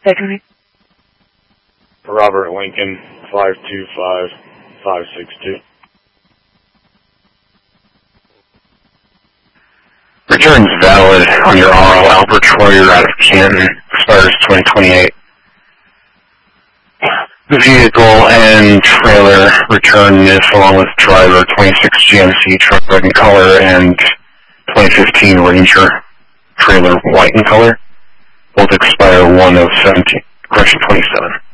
Secondly. Robert Lincoln, 525-562. Return's valid on your RL Albert Troyer out of Canton. Expires 2028. Vehicle and trailer return this along with driver 26 GMC truck red in color and 2015 Ranger trailer white in color. Both expire 1/17, correction 27.